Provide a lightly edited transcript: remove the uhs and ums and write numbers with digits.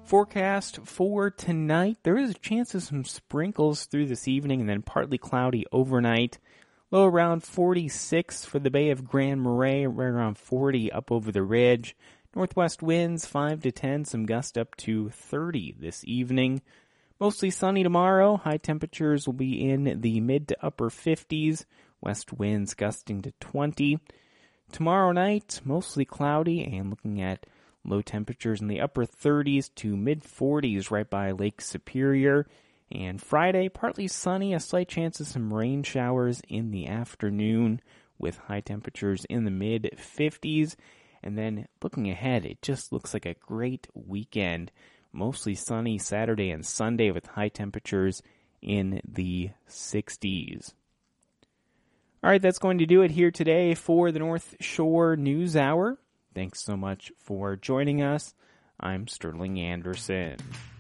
Forecast for tonight, there is a chance of some sprinkles through this evening and then partly cloudy overnight. Low around 46 for the Bay of Grand Marais, right around 40 up over the ridge. Northwest winds 5 to 10, some gust up to 30 this evening. Mostly sunny tomorrow. High temperatures will be in the mid to upper 50s. West winds gusting to 20. Tomorrow night, mostly cloudy and looking at low temperatures in the upper 30s to mid 40s right by Lake Superior. And Friday, partly sunny, a slight chance of some rain showers in the afternoon with high temperatures in the mid 50s. And then looking ahead, it just looks like a great weekend. Mostly sunny Saturday and Sunday with high temperatures in the 60s. All right, that's going to do it here today for the North Shore News Hour. Thanks so much for joining us. I'm Sterling Anderson.